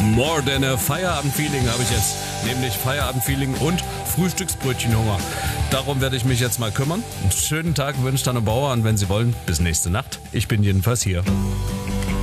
More than a Feierabend-Feeling habe ich jetzt. Nämlich Feierabend-Feeling und Frühstücksbrötchenhunger. Darum werde ich mich jetzt mal kümmern. Einen schönen Tag wünscht Anne Bauer und wenn Sie wollen, bis nächste Nacht. Ich bin jedenfalls hier.